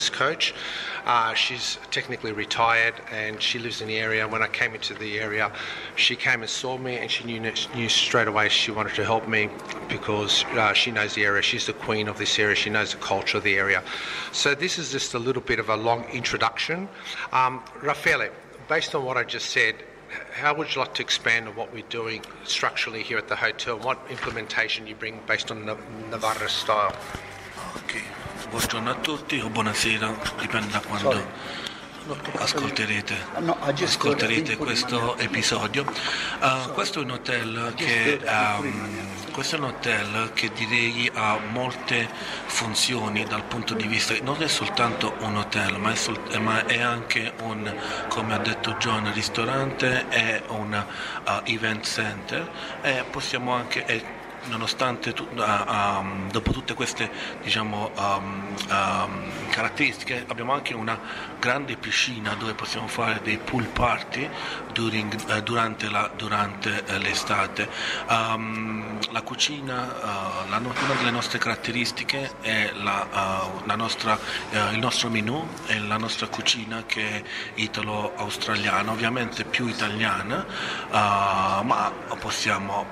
coach. She's technically retired and she lives in the area. When I came into the area, she came and saw me and she knew straight away she wanted to help me because she knows the area. She's the queen of this area. She knows the culture of the area. So this is just a little bit of a long introduction. Raffaele, based on what I just said, how would you like to expand on what we're doing structurally here at the hotel? What implementation you bring based on Navarra style? Ok, buongiorno a tutti o buonasera, dipende da quando ascolterete questo episodio. Questo è un hotel che direi ha molte funzioni dal punto di vista, non è soltanto un hotel, ma è anche un, come ha detto John, ristorante, è un event center e possiamo anche nonostante dopo tutte queste caratteristiche abbiamo anche una grande piscina dove possiamo fare dei pool party durante l'estate. La cucina, una delle nostre caratteristiche è il nostro menù e la nostra cucina che è italo-australiana, ovviamente più italiana, ma possiamo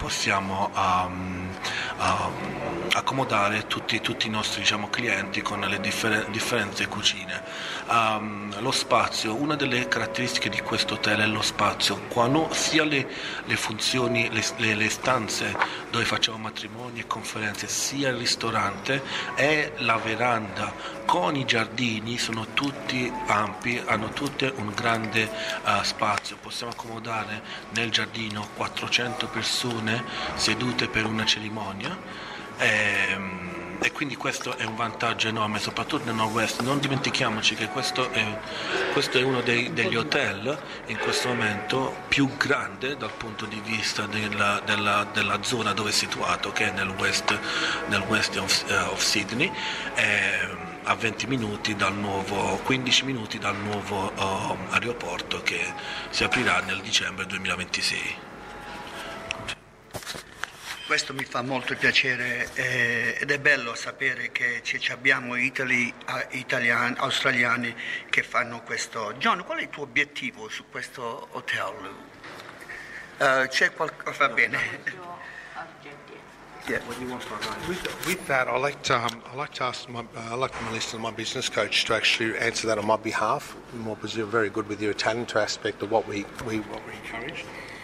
accomodare tutti i nostri clienti con le differenti cucine. Lo spazio, una delle caratteristiche di questo hotel è lo spazio, sia le funzioni, le stanze dove facciamo matrimoni e conferenze, sia il ristorante e la veranda con i giardini sono tutti ampi, hanno tutte un grande spazio. Possiamo accomodare nel giardino 400 persone sedute per una cerimonia e quindi questo è un vantaggio enorme, soprattutto nel nord-west. Non dimentichiamoci che questo è uno degli hotel in questo momento più grande dal punto di vista della zona dove è situato, che è nel west of Sydney, a 20 minuti 15 minuti dal nuovo aeroporto che si aprirà nel dicembre 2026. Questo mi fa molto piacere ed è bello sapere che abbiamo australiani che fanno questo. John, qual è il tuo obiettivo su questo hotel? C'è qualcosa? Va bene. Yeah. With that, I'd like to ask Melissa, my business coach, to actually answer that on my behalf. Because you're very good with your Italian aspect of what we encourage.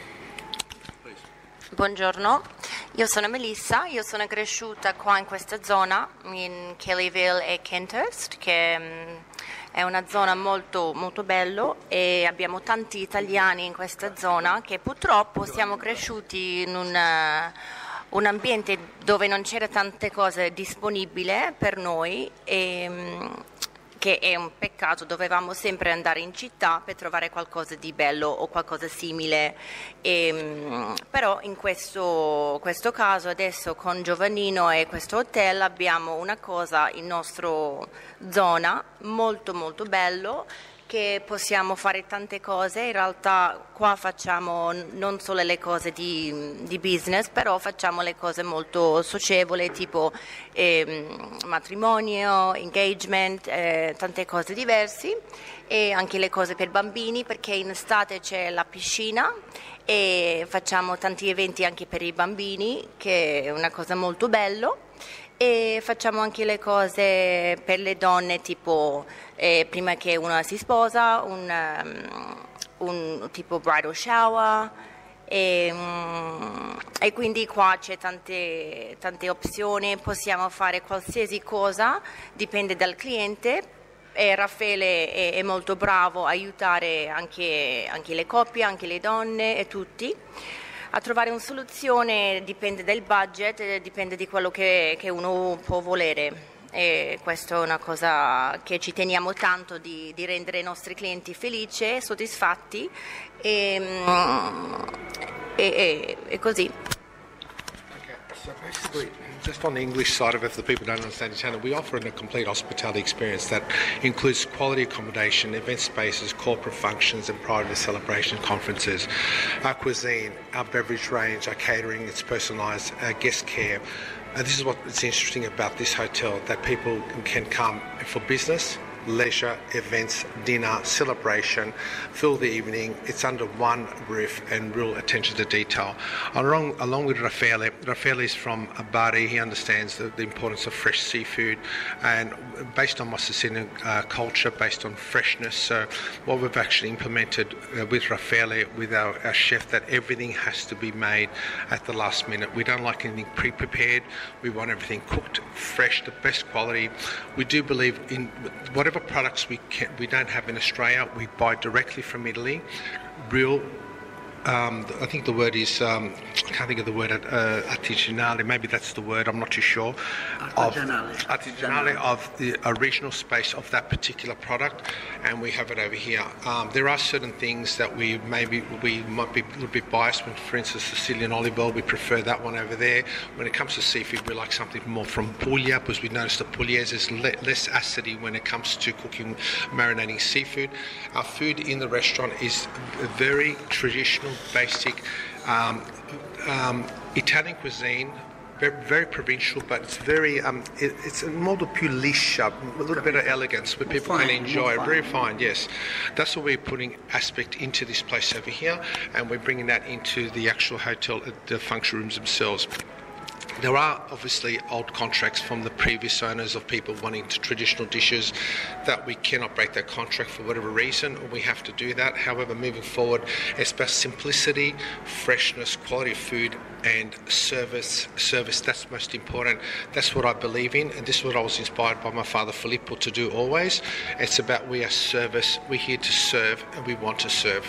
Buongiorno, io sono Melissa, io sono cresciuta qua in questa zona, in Kellyville e Kenthurst, che è una zona molto, molto bella e abbiamo tanti italiani in questa zona che purtroppo siamo cresciuti in un ambiente dove non c'era tante cose disponibili per noi che è un peccato, dovevamo sempre andare in città per trovare qualcosa di bello o qualcosa simile, però in questo caso adesso con Giovannino e questo hotel abbiamo una cosa in nostra zona molto molto bello, che possiamo fare tante cose. In realtà qua facciamo non solo le cose di business, però facciamo le cose molto socievoli, tipo matrimonio, engagement, tante cose diverse, e anche le cose per bambini, perché in estate c'è la piscina e facciamo tanti eventi anche per i bambini, che è una cosa molto bella. E facciamo anche le cose per le donne, tipo prima che una si sposa, un tipo bridal shower, e quindi qua c'è tante opzioni, possiamo fare qualsiasi cosa, dipende dal cliente. E Raffaele è molto bravo a aiutare anche le coppie, anche le donne e tutti a trovare una soluzione. Dipende dal budget, dipende di quello che uno può volere, e questa è una cosa che ci teniamo tanto, di rendere i nostri clienti felici, soddisfatti e così. Okay, so basically, just on the English side of it, for the people who don't understand Italian, we offer a complete hospitality experience that includes quality accommodation, event spaces, corporate functions and private celebration conferences, our cuisine, our beverage range, our catering, it's personalised, guest care. This is what's interesting about this hotel, that people can come for business, leisure, events, dinner, celebration, fill the evening. It's under one roof and real attention to detail. Along with Raffaele is from Bari. He understands the importance of fresh seafood, and based on my Sicilian culture, based on freshness. So what we've actually implemented with Raffaele, with our chef, that everything has to be made at the last minute. We don't like anything pre-prepared. We want everything cooked, fresh, the best quality. We do believe in whatever products we don't have in Australia, we buy directly from Italy. Real, I think the word is, I can't think of the word, artigianale, maybe that's the word, I'm not too sure. Artigianale of the original space of that particular product, and we have it over here. There are certain things that we might be a little bit biased with. For instance, Sicilian olive oil, we prefer that one over there. When it comes to seafood, we like something more from Puglia, because we noticed the Pugliese is less acidity when it comes to cooking, marinating seafood. Our food in the restaurant is very traditional, basic Italian cuisine, very provincial, but it's very it's a modo più liscia, a little bit of elegance where people can enjoy. Very fine, yes. That's what we're putting aspect into this place over here, and we're bringing that into the actual hotel, the function rooms themselves. There are obviously old contracts from the previous owners of people wanting traditional dishes that we cannot break that contract for whatever reason, or we have to do that. However, moving forward, it's about simplicity, freshness, quality of food, and service. That's most important. That's what I believe in, and this is what I was inspired by my father Filippo to do always. It's about we are service, we're here to serve, and we want to serve.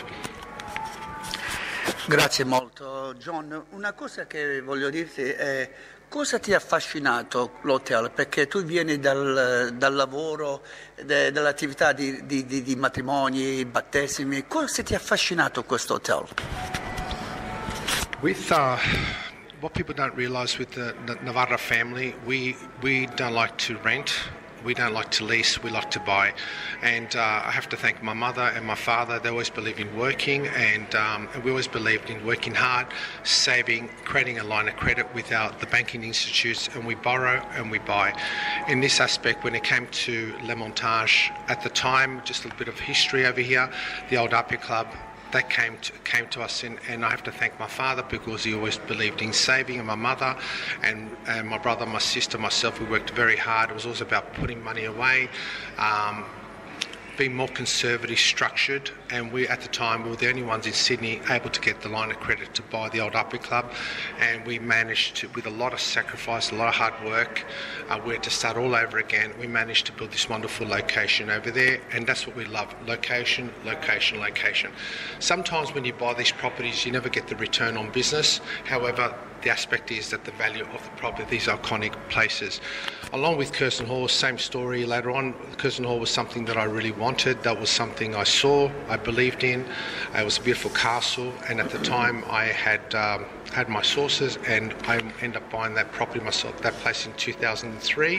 Grazie molto John. Una cosa che voglio dirti è cosa ti ha affascinato l'hotel? Perché tu vieni dal lavoro, dall'attività di matrimoni, battesimi. Cosa ti ha affascinato questo hotel? With what people don't realise with the Navarra family, we don't like to rent. We don't like to lease, we like to buy. And I have to thank my mother and my father. They always believed in working, and we always believed in working hard, saving, creating a line of credit with the banking institutes, and we borrow and we buy. In this aspect, when it came to Le Montage, at the time, just a little bit of history over here, the old Api Club, they came to us, and I have to thank my father because he always believed in saving, and my mother and my brother, my sister, myself, we worked very hard. It was always about putting money away, being more conservative, structured, and we at the time we were the only ones in Sydney able to get the line of credit to buy the old Api Club, and we managed to, with a lot of sacrifice, a lot of hard work, we had to start all over again. We managed to build this wonderful location over there, and that's what we love: location, location, location. Sometimes when you buy these properties, you never get the return on business. However, the aspect is that the value of the property, these iconic places. Along with Curzon Hall, same story later on. Curzon Hall was something that I really wanted. That was something I saw, I believed in. It was a beautiful castle, and at the time I had my sources, and I ended up buying that property myself, that place in 2003.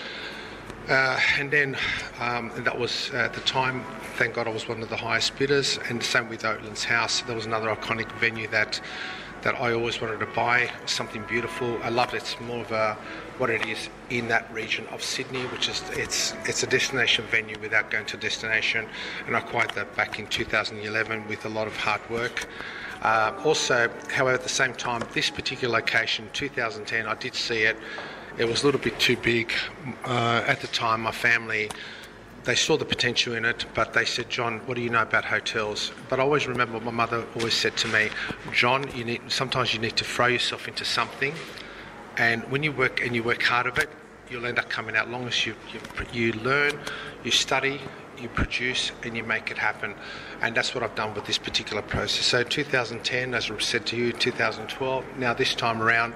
And then that was at the time, thank God I was one of the highest bidders, and the same with Oatlands House. There was another iconic venue that I always wanted to buy, something beautiful. I love it. It's more of what it is in that region of Sydney, which is it's a destination venue without going to destination, and I acquired that back in 2011 with a lot of hard work. Also, however, at the same time, this particular location, 2010, I did see it. It was a little bit too big. At the time, my family, they saw the potential in it, but they said, John, what do you know about hotels? But I always remember what my mother always said to me, John, sometimes you need to throw yourself into something, and when you work and you work hard at it, you'll end up coming out. As long as you learn, you study, you produce, and you make it happen. And that's what I've done with this particular process. So 2010, as I said to you, 2012, now this time around,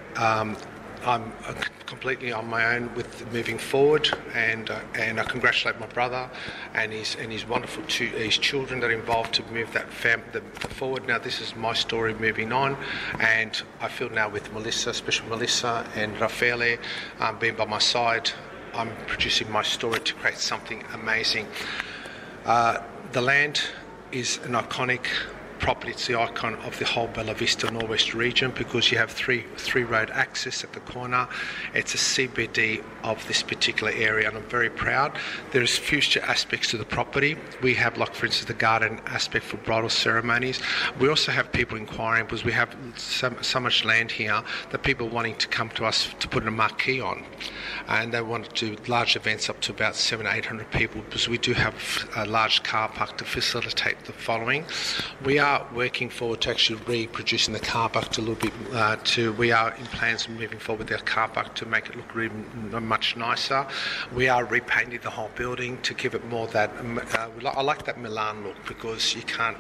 I'm completely on my own with moving forward, and I congratulate my brother and his wonderful his children that are involved to move that forward. Now this is my story moving on, and I feel now with Melissa, especially Melissa and Raffaele being by my side, I'm producing my story to create something amazing. The land is an iconic property. It's the icon of the whole Bella Vista Norwest region because you have three road access at the corner. It's a CBD of this particular area, and I'm very proud. There's future aspects to the property. We have, like for instance, the garden aspect for bridal ceremonies. We also have people inquiring because we have so much land here that people wanting to come to us to put a marquee on, and they want to do large events up to about 700 to 800 people because we do have a large car park to facilitate the following. We are working forward to actually reproducing the car park to a little bit. We are in plans of moving forward with our car park to make it look really much nicer. We are repainting the whole building to give it more that. I like that Milan look because you can't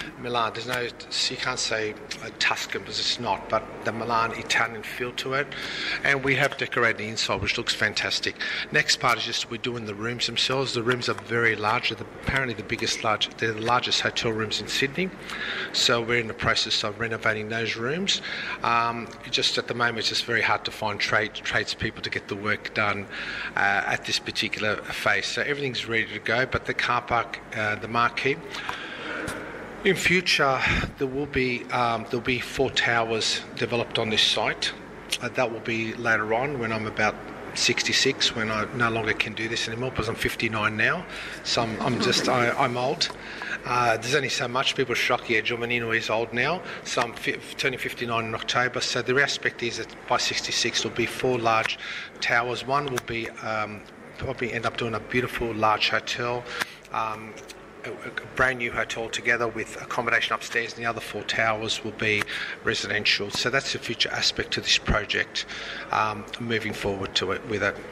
say Tuscan because it's not, but the Milan Italian feel to it. And we have decorated the inside, which looks fantastic. Next part is just we're doing the rooms themselves. The rooms are very large. They're apparently they're the largest hotel rooms in Sydney. So we're in the process of renovating those rooms. Just at the moment, it's just very hard to find tradespeople to get the work done at this particular phase. So everything's ready to go, but the car park, the marquee. In future, there'll be 4 towers developed on this site. That will be later on when I'm about 66, when I no longer can do this anymore because I'm 59 now. So I'm old. There's only so much. People are shocked, yeah, Giovannino is old now. So I'm turning 59 in October. So the aspect is that by 66 there'll be 4 large towers. One will be probably end up doing a beautiful large hotel. A brand new hotel together with accommodation upstairs, and the other 4 towers will be residential. So that's the future aspect to this project, moving forward to it with it.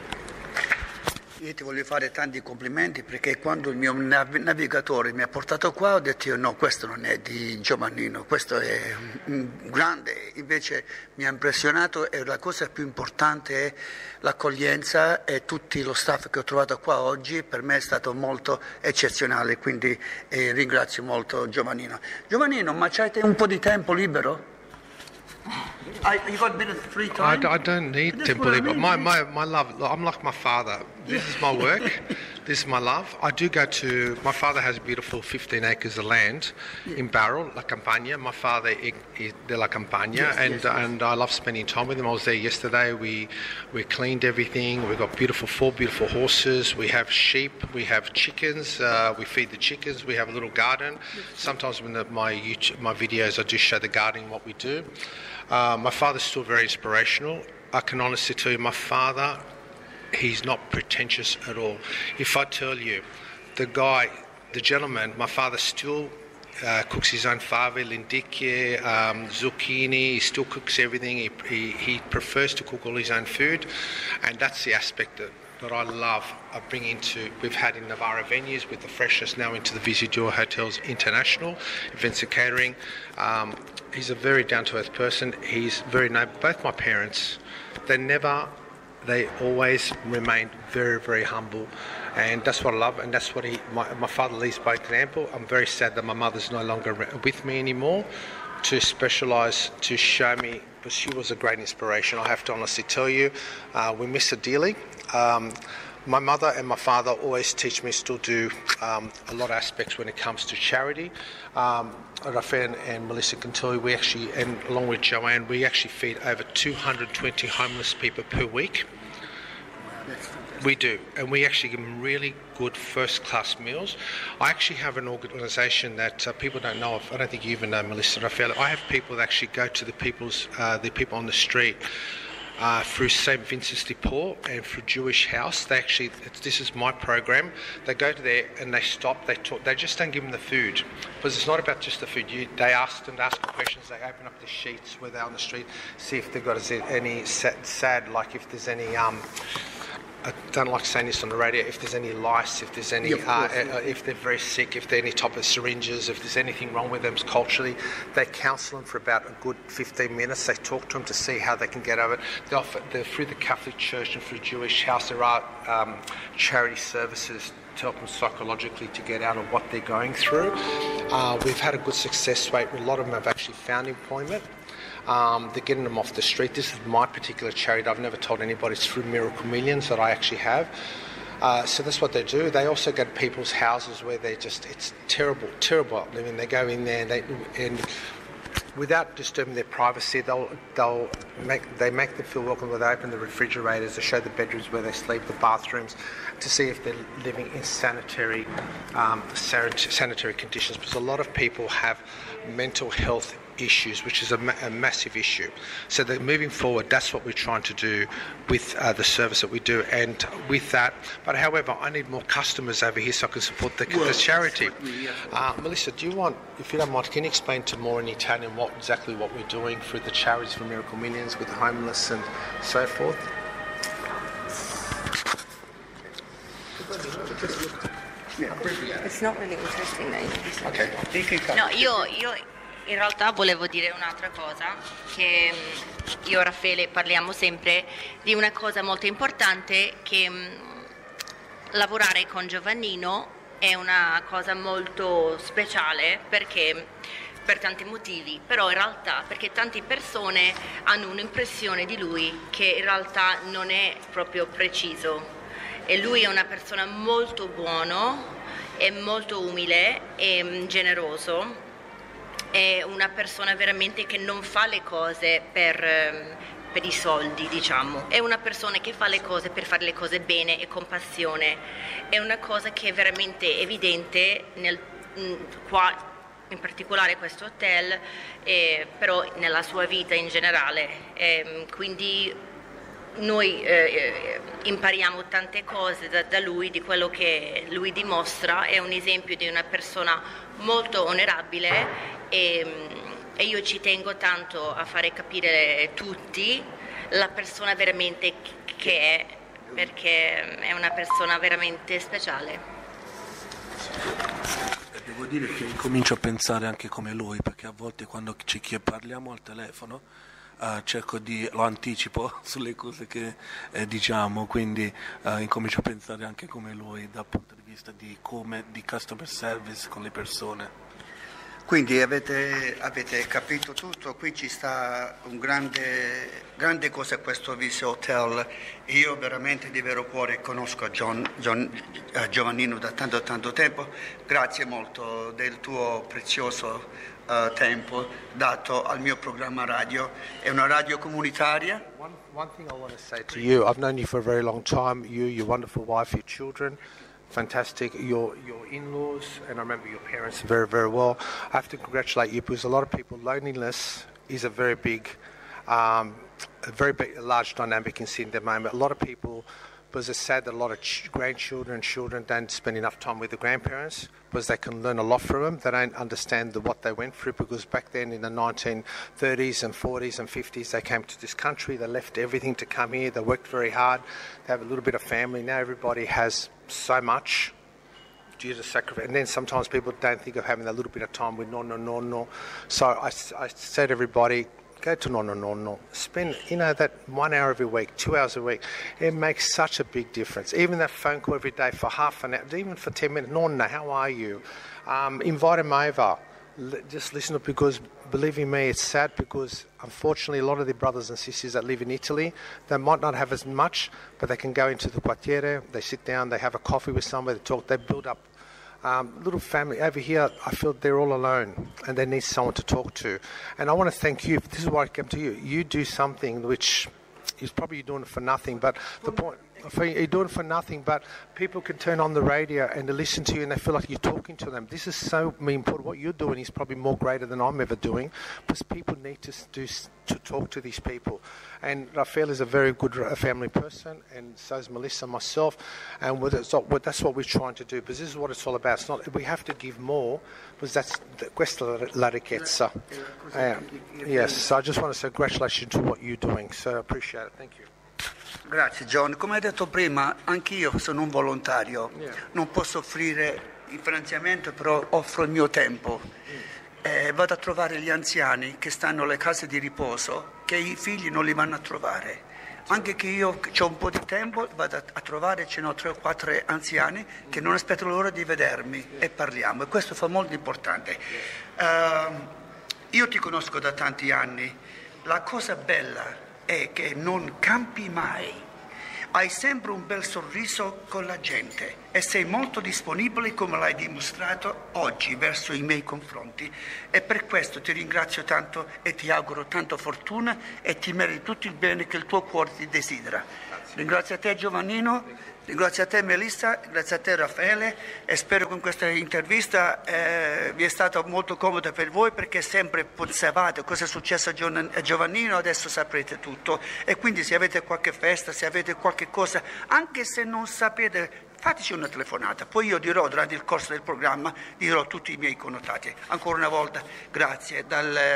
Io ti voglio fare tanti complimenti perché quando il mio navigatore mi ha portato qua ho detto io no, questo non è di Giovannino, questo è un grande, invece mi ha impressionato e la cosa più importante è l'accoglienza e tutto lo staff che ho trovato qua oggi per me è stato molto eccezionale, quindi ringrazio molto Giovannino. Giovannino, ma c'hai un po' di tempo libero? You got a bit of free time? I don't need temple libero. My love, I'm like my father. This is my work. This is my love. I do go to. My father has a beautiful 15 acres of land in Barrel, La Campagna. My father is de La Campagna, and I love spending time with him. I was there yesterday. We cleaned everything. We got 4 beautiful horses. We have sheep. We have chickens. We feed the chickens. We have a little garden. Sometimes in my videos, I do show the gardening, what we do. My father's still very inspirational. I can honestly tell you, my father, he's not pretentious at all. If I tell you, the gentleman, my father still cooks his own fave, lindicchie, zucchini. He still cooks everything. He prefers to cook all his own food, and that's the aspect that I love. I bring into. We've had in Navara venues with the freshness now into the Visidor Hotels International events and catering. He's a very down-to-earth person. He's very noble. Both my parents, they always remained very, very humble, and that's what I love, and that's what my father leads by example. I'm very sad that my mother's no longer with me anymore to specialise, to show me, but she was a great inspiration. I have to honestly tell you, we miss her dearly. My mother and my father always teach me still do a lot of aspects when it comes to charity. Rafael and Melissa can tell you, we actually, and along with Joanne, we actually feed over 220 homeless people per week. We do, and we actually give them really good first-class meals. I actually have an organisation that people don't know of. I don't think you even know, Melissa, Rafael. I have people that actually go to the people on the street. Through St. Vincent's de Paul and through Jewish House. This is my program. They go to there and they stop, they talk, they just don't give them the food. Because it's not about just the food. They ask them questions, they open up the sheets where they're on the street, see if they've got any sad, like if there's any, I don't like saying this on the radio, if there's any lice, if there's any, if they're very sick, if there are any type of syringes, if there's anything wrong with them culturally, they counsel them for about a good 15 minutes. They talk to them to see how they can get over it. They're through the Catholic Church and through Jewish House, there are charity services to help them psychologically to get out of what they're going through. We've had a good success rate. A lot of them have actually found employment. They're getting them off the street. This is my particular charity. I've never told anybody. It's through Miracle Millions that I actually have. So that's what they do. They also go to people's houses where it's terrible living. They go in there and without disturbing their privacy, they make them feel welcome. Where they open the refrigerators, they show the bedrooms where they sleep, the bathrooms, to see if they're living in sanitary conditions. Because a lot of people have mental health issues, which is a massive issue. So that moving forward, that's what we're trying to do with the service that we do. And with that, but however, I need more customers over here so I can support the charity. Melissa, do you want, if you don't mind, can you explain to more in Italian exactly what we're doing through the charities for Miracle Millions with the homeless and so forth? It's not really interesting. Okay. No, io in realtà volevo dire un'altra cosa, che io e Raffaele parliamo sempre di una cosa molto importante, che lavorare con Giovannino è una cosa molto speciale, perché per tanti motivi, però in realtà perché tante persone hanno un'impressione di lui che in realtà non è proprio preciso, e lui è una persona molto buono, è molto umile e generoso. È una persona veramente che non fa le cose per i soldi, diciamo. È una persona che fa le cose per fare le cose bene e con passione. È una cosa che è veramente evidente qua, in particolare questo hotel, però nella sua vita in generale. Quindi noi impariamo tante cose da lui, di quello che lui dimostra. È un esempio di una persona molto onorabile, e io ci tengo tanto a fare capire tutti la persona veramente che è, perché è una persona veramente speciale. Devo dire che comincio a pensare anche come lui, perché a volte quando parliamo al telefono lo anticipo sulle cose che diciamo, quindi incomincio a pensare anche come lui dal punto di vista di customer service con le persone. Quindi avete capito tutto, qui ci sta un grande cosa questo Vise Hotel. Io veramente di vero cuore conosco Giovannino da tanto tempo. Grazie molto del tuo prezioso tempo dato al mio programma radio. È una radio comunitaria. One thing I want to say to you, I've known you for a very long time, you, your wonderful wife, your children. Fantastic, your in-laws, and I remember your parents very, very well. I have to congratulate you, because a lot of people, loneliness is a very large dynamic in Sydney at the moment. A lot of people, because it's sad that a lot of grandchildren and children don't spend enough time with the grandparents, because they can learn a lot from them. They don't understand what they went through, because back then in the 1930s and 40s and 50s, they came to this country, they left everything to come here, they worked very hard, they have a little bit of family. Now everybody has so much due to sacrifice, and then sometimes people don't think of having that little bit of time with nonno. So I say to everybody, go to nonno. Spend, that 1 hour every week, 2 hours a week. It makes such a big difference. Even that phone call every day for half an hour, even for 10 minutes. Nonna, how are you? Invite them over. Just listen to it, because believe in me, it's sad, because unfortunately a lot of the brothers and sisters that live in Italy, they might not have as much, but they can go into the quartiere, they sit down, they have a coffee with somebody, they talk, they build up little family. Over here, I feel they're all alone and they need someone to talk to. And I want to thank you. This is why I came to you. You do something which is probably doing it for nothing, but the point, you're doing it for nothing, but people can turn on the radio and they listen to you and they feel like you're talking to them. This is so important. What you're doing is probably more greater than I'm ever doing, because people need to talk to these people. And Raphael is a very good family person, and so is Melissa, myself, and that's what we're trying to do, because this is what it's all about. It's not, we have to give more, because questa la ricchezza. Yes, so I just want to say congratulations to what you're doing, so I appreciate it. Thank you. Grazie John, come hai detto prima, anch'io sono un volontario, non posso offrire il finanziamento, però offro il mio tempo. Vado a trovare gli anziani che stanno alle case di riposo, che i figli non li vanno a trovare. Anche che io ho un po' di tempo, vado a trovare, ce ne ho 3 o 4 anziani che non aspettano l'ora di vedermi e parliamo, e questo fa molto importante. Io ti conosco da tanti anni, la cosa bella è che non campi mai. Hai sempre un bel sorriso con la gente e sei molto disponibile come l'hai dimostrato oggi verso i miei confronti e per questo ti ringrazio tanto e ti auguro tanta fortuna e ti meriti tutto il bene che il tuo cuore ti desidera. Ringrazio a te Giovannino, ringrazio a te Melissa, grazie a te Raffaele e spero che in questa intervista vi è stata molto comoda per voi perché sempre pensavate cosa è successo a Giovannino, adesso saprete tutto e quindi se avete qualche festa, se avete qualche cosa, anche se non sapete, fateci una telefonata, poi io dirò durante il corso del programma, dirò tutti i miei connotati. Ancora una volta grazie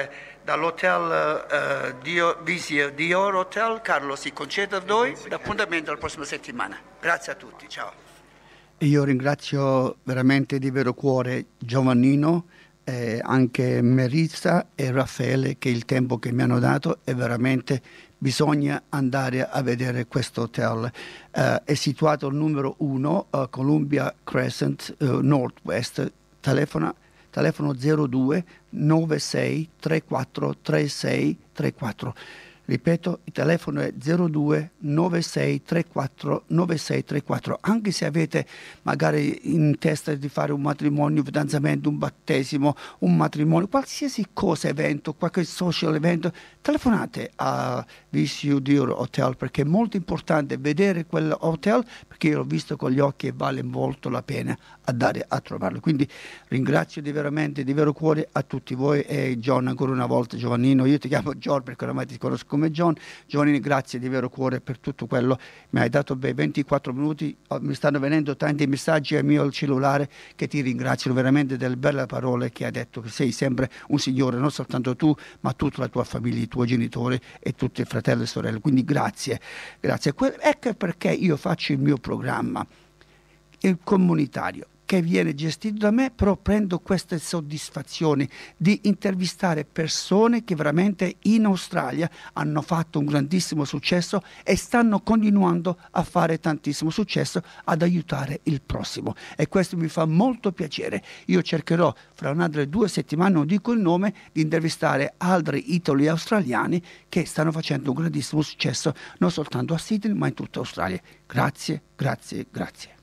dall'hotel Visio Dior Hotel, Carlo si concede a voi l'appuntamento la prossima settimana. Grazie a tutti, ciao. Io ringrazio veramente di vero cuore Giovannino, anche Melissa e Raffaele che il tempo che mi hanno dato è veramente bisogna andare a vedere questo hotel. È situato al numero 1 Columbia Crescent Northwest, telefono 02 96 34 36 34. Ripeto, il telefono è 02 96 34 96 34. Anche se avete magari in testa di fare un matrimonio, un fidanzamento, un battesimo, un matrimonio, qualsiasi cosa, evento, qualche social evento, telefonate a Visio Dior Hotel perché è molto importante vedere quel hotel perché io l'ho visto con gli occhi e vale molto la pena andare a trovarlo. Quindi ringrazio veramente di vero cuore a tutti voi e John ancora una volta, Giovannino, io ti chiamo John perché oramai ti conosco come John. Giovannino, grazie di vero cuore per tutto quello, mi hai dato 24 minuti, mi stanno venendo tanti messaggi al mio cellulare che ti ringraziano veramente delle belle parole che hai detto, che sei sempre un signore, non soltanto tu ma tutta la tua famiglia, i tuoi genitori e tutti i fratelli e sorelle, quindi grazie. Ecco perché io faccio il mio programma, il comunitario, che viene gestito da me, però prendo queste soddisfazioni di intervistare persone che veramente in Australia hanno fatto un grandissimo successo e stanno continuando a fare tantissimo successo ad aiutare il prossimo e questo mi fa molto piacere. Io cercherò fra un'altra 2 settimane, non dico il nome, di intervistare altri italiani australiani che stanno facendo un grandissimo successo non soltanto a Sydney ma in tutta Australia. Grazie.